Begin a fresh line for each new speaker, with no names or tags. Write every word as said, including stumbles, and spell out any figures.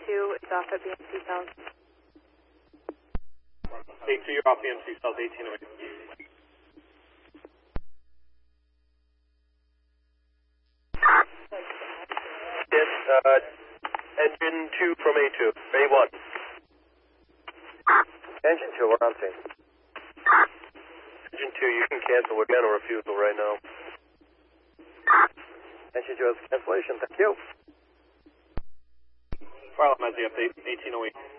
two is off at B M C South.
A two, you're off B M C South, eighteen oh eight.
Yes, uh, engine two from A two, A one. Engine two, we're on scene. Engine two, you can cancel, we're getting a refusal right now. Engine two has cancellation, thank you.
Fire up my Z F eighteen oh eight.